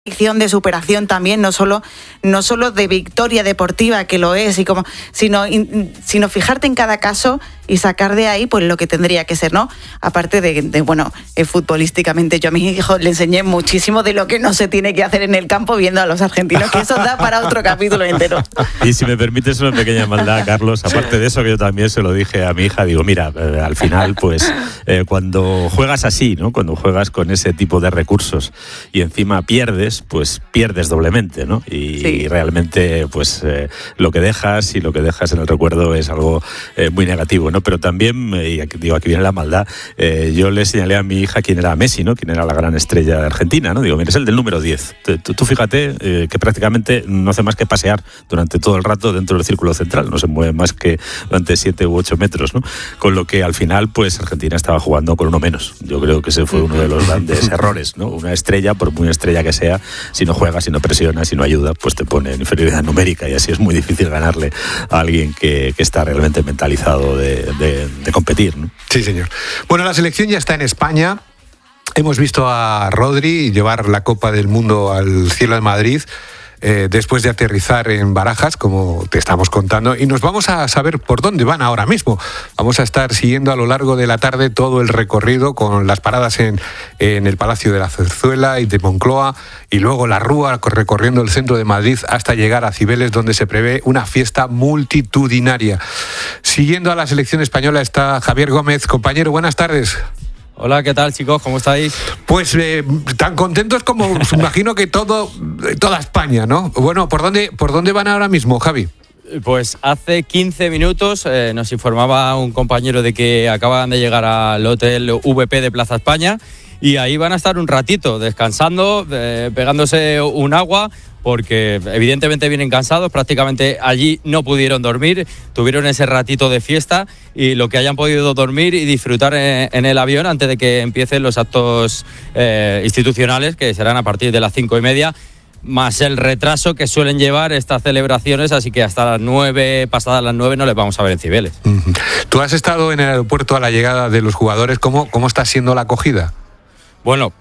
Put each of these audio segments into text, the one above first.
de superación también, no solo de victoria deportiva, que lo es, sino fijarte en cada caso y sacar de ahí pues lo que tendría que ser, ¿no? Aparte de futbolísticamente, yo a mis hijos le enseñé muchísimo de lo que no se tiene que hacer en el campo viendo a los argentinos, que eso da para otro capítulo entero. Y si me permites una pequeña maldad, Carlos, aparte de eso, que yo también se lo dije a mi hija, digo, mira, al final, pues, cuando juegas así, ¿no? Cuando juegas con ese tipo de recursos y encima pierdes, pues pierdes doblemente, ¿no? Y realmente, pues, lo que dejas y lo que dejas en el recuerdo es algo muy negativo, ¿no? Pero también, y aquí viene la maldad, yo le señalé a mi hija quién era Messi, ¿no? Quién era la gran estrella de Argentina, ¿no? Digo, mira, es el del número 10. Tú fíjate que prácticamente no hace más que pasear durante todo el rato dentro del círculo central, no se mueve más que durante 7 u 8 metros, ¿no? Con lo que al final, pues, Argentina estaba jugando con uno menos. Yo creo que ese fue uno de los grandes errores, ¿no? Una estrella, por muy estrella que sea, si no juega, si no presiona, si no ayuda, pues te pone en inferioridad numérica, y así es muy difícil ganarle a alguien que está realmente mentalizado de competir, ¿no? Sí, señor. Bueno, la selección ya está en España. Hemos visto a Rodri llevar la Copa del Mundo al cielo de Madrid, después de aterrizar en Barajas, como te estamos contando, y nos vamos a saber por dónde van ahora mismo. Vamos a estar siguiendo a lo largo de la tarde todo el recorrido, con las paradas en el Palacio de la Zarzuela y de Moncloa, y luego la Rúa, recorriendo el centro de Madrid hasta llegar a Cibeles, donde se prevé una fiesta multitudinaria. Siguiendo a la selección española está Javier Gómez. Compañero, buenas tardes. Hola, ¿qué tal, chicos? ¿Cómo estáis? Pues tan contentos como imagino que toda España, ¿no? Bueno, ¿por dónde van ahora mismo, Javi? Pues hace 15 minutos nos informaba un compañero de que acaban de llegar al Hotel VP de Plaza España, y ahí van a estar un ratito descansando, pegándose un agua, porque evidentemente vienen cansados, prácticamente allí no pudieron dormir, tuvieron ese ratito de fiesta, y lo que hayan podido dormir y disfrutar en el avión antes de que empiecen los actos institucionales, que serán a partir de las 5:30, más el retraso que suelen llevar estas celebraciones, así que hasta las 9, pasadas las 9, no les vamos a ver en Cibeles. Tú has estado en el aeropuerto a la llegada de los jugadores. ¿Cómo está siendo la acogida? Bueno,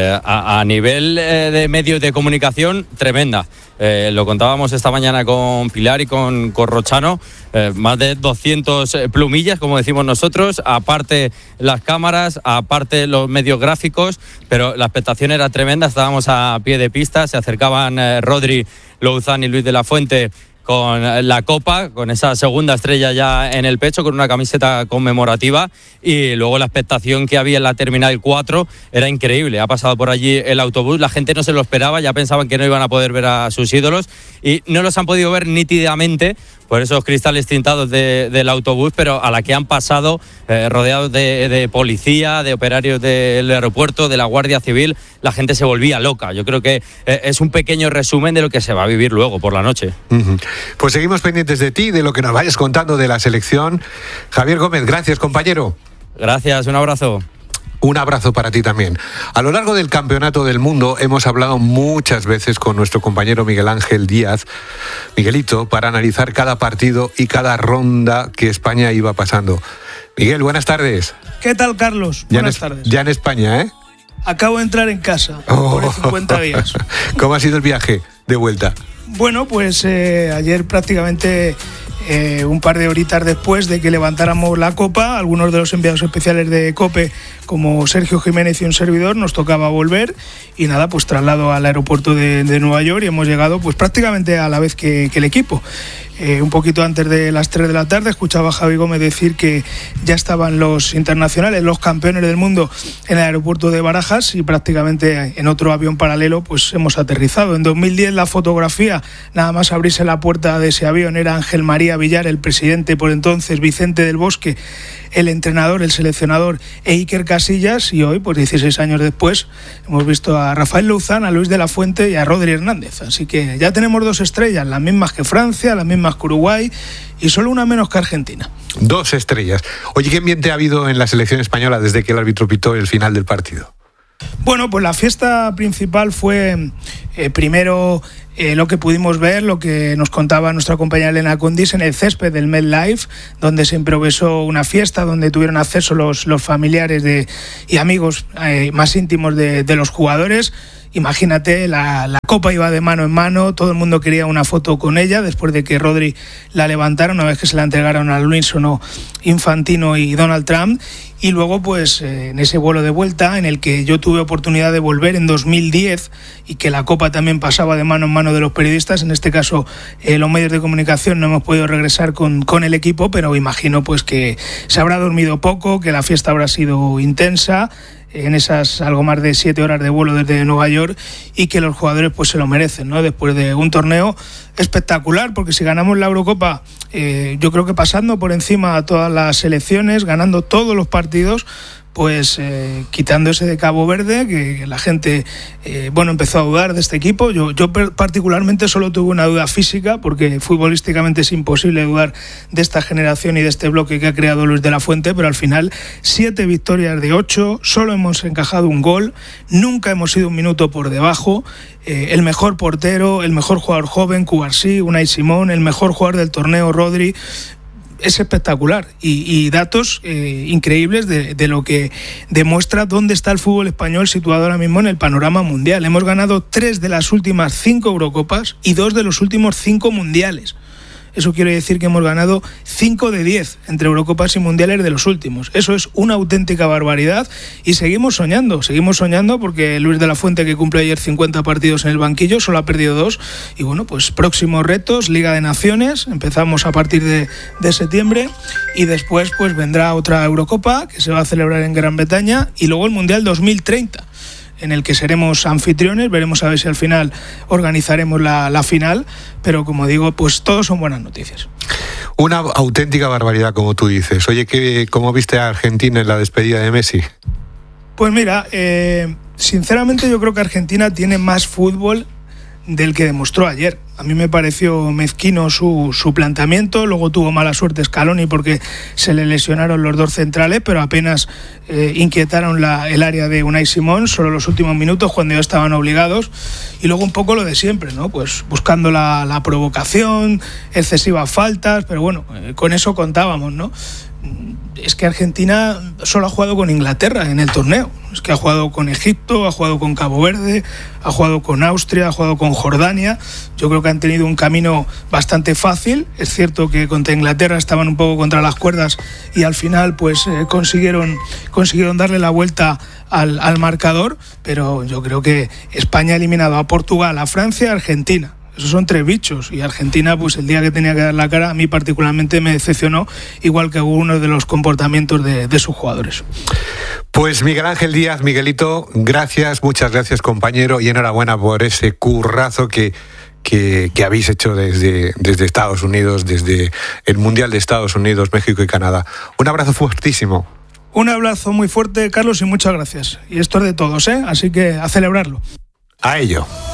a nivel de medios de comunicación, tremenda. Lo contábamos esta mañana con Pilar y con Corrochano, más de 200 plumillas, como decimos nosotros, aparte las cámaras, aparte los medios gráficos, pero la expectación era tremenda. Estábamos a pie de pista, se acercaban Rodri, Louzán y Luis de la Fuente con la copa, con esa segunda estrella ya en el pecho, con una camiseta conmemorativa, y luego la expectación que había en la Terminal 4 era increíble. Ha pasado por allí el autobús, la gente no se lo esperaba, ya pensaban que no iban a poder ver a sus ídolos, y no los han podido ver nítidamente por esos cristales tintados del autobús, pero a la que han pasado rodeados de policía, de operarios del aeropuerto, de la Guardia Civil, la gente se volvía loca. Yo creo que es un pequeño resumen de lo que se va a vivir luego por la noche. Pues seguimos pendientes de ti, de lo que nos vayas contando de la selección. Javier Gómez, gracias, compañero. Gracias, un abrazo. Un abrazo para ti también. A lo largo del Campeonato del Mundo hemos hablado muchas veces con nuestro compañero Miguel Ángel Díaz, Miguelito, para analizar cada partido y cada ronda que España iba pasando. Miguel, buenas tardes. ¿Qué tal, Carlos? Buenas tardes. Ya en España, ¿eh? Acabo de entrar en casa, por 50 días. ¿Cómo ha sido el viaje de vuelta? Bueno, pues ayer prácticamente un par de horitas después de que levantáramos la copa, algunos de los enviados especiales de COPE, como Sergio Jiménez y un servidor, nos tocaba volver, y nada, pues traslado al aeropuerto de Nueva York, y hemos llegado pues prácticamente a la vez que el equipo. Un poquito antes de las 3 de la tarde escuchaba a Javi Gómez decir que ya estaban los internacionales, los campeones del mundo, en el aeropuerto de Barajas, y prácticamente en otro avión paralelo pues hemos aterrizado. En 2010 la fotografía, nada más abrirse la puerta de ese avión, era Ángel María Villar, el presidente por entonces, Vicente del Bosque, el entrenador, el seleccionador, e Iker Casillas, y hoy, pues 16 años después, hemos visto a Rafael Louzán, a Luis de la Fuente y a Rodri Hernández. Así que ya tenemos 2 estrellas, las mismas que Francia, las mismas que Uruguay, y solo una menos que Argentina. 2 estrellas. Oye, ¿qué ambiente ha habido en la selección española desde que el árbitro pitó el final del partido? Bueno, pues la fiesta principal fue primero lo que pudimos ver, lo que nos contaba nuestra compañera Elena Condis en el césped del MetLife, donde se improvisó una fiesta, donde tuvieron acceso los familiares y amigos más íntimos de los jugadores. Imagínate, la copa iba de mano en mano, todo el mundo quería una foto con ella después de que Rodri la levantara, una vez que se la entregaron a Luisano, Infantino y Donald Trump. Y luego, pues, en ese vuelo de vuelta, en el que yo tuve oportunidad de volver en 2010 y que la copa también pasaba de mano en mano de los periodistas, en este caso los medios de comunicación no hemos podido regresar con el equipo, pero imagino pues que se habrá dormido poco, que la fiesta habrá sido intensa, en esas algo más de 7 horas de vuelo desde Nueva York, y que los jugadores pues se lo merecen, ¿no? Después de un torneo espectacular, porque si ganamos la Eurocopa, yo creo que pasando por encima a todas las selecciones, ganando todos los partidos, pues quitando ese de Cabo Verde, que la gente empezó a dudar de este equipo. Yo particularmente solo tuve una duda física, porque futbolísticamente es imposible dudar de esta generación y de este bloque que ha creado Luis de la Fuente, pero al final 7 victorias de 8, solo hemos encajado un gol, nunca hemos ido un minuto por debajo, el mejor portero, el mejor jugador joven, Cubarsí, Unai Simón, el mejor jugador del torneo, Rodri. Es espectacular y datos increíbles de lo que demuestra dónde está el fútbol español situado ahora mismo en el panorama mundial. Hemos ganado 3 de las últimas 5 Eurocopas y 2 de los últimos 5 mundiales. Eso quiere decir que hemos ganado 5 de 10 entre Eurocopas y Mundiales de los últimos. Eso es una auténtica barbaridad y seguimos soñando porque Luis de la Fuente, que cumple ayer 50 partidos en el banquillo, solo ha perdido 2. Y bueno, pues próximos retos, Liga de Naciones, empezamos a partir de septiembre, y después pues vendrá otra Eurocopa que se va a celebrar en Gran Bretaña, y luego el Mundial 2030. En el que seremos anfitriones, veremos a ver si al final organizaremos la final, pero como digo, pues todos son buenas noticias. Una auténtica barbaridad, como tú dices. Oye, ¿cómo viste a Argentina en la despedida de Messi? Pues mira, sinceramente yo creo que Argentina tiene más fútbol del que demostró ayer. A mí me pareció mezquino su planteamiento, luego tuvo mala suerte Scaloni porque se le lesionaron los 2 centrales, pero apenas inquietaron el área de Unai Simón, solo los últimos minutos cuando ya estaban obligados, y luego un poco lo de siempre, ¿no? Pues buscando la provocación, excesivas faltas, pero bueno, con eso contábamos, ¿no? Es que Argentina solo ha jugado con Inglaterra en el torneo. Es que ha jugado con Egipto, ha jugado con Cabo Verde, ha jugado con Austria, ha jugado con Jordania. Yo creo que han tenido un camino bastante fácil. Es cierto que contra Inglaterra estaban un poco contra las cuerdas y al final pues consiguieron darle la vuelta al marcador, pero yo creo que España ha eliminado a Portugal, a Francia y a Argentina. Esos son 3 bichos, y Argentina, pues el día que tenía que dar la cara, a mí particularmente me decepcionó, igual que algunos de los comportamientos de sus jugadores. Pues Miguel Ángel Díaz, Miguelito, gracias, muchas gracias, compañero, y enhorabuena por ese currazo que habéis hecho desde Estados Unidos, desde el Mundial de Estados Unidos, México y Canadá. Un abrazo fuertísimo. Un abrazo muy fuerte, Carlos, y muchas gracias. Y esto es de todos, así que a celebrarlo. A ello.